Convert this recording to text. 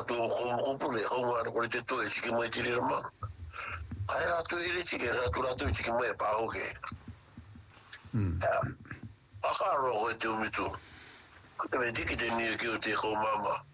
tu kupu le honga ko te tu e ki mo te ri ma ai la tu ile ki ra tu ki mo e pa o ke aka ro ko te mi tu ko te di ki te ni ki o te ko mama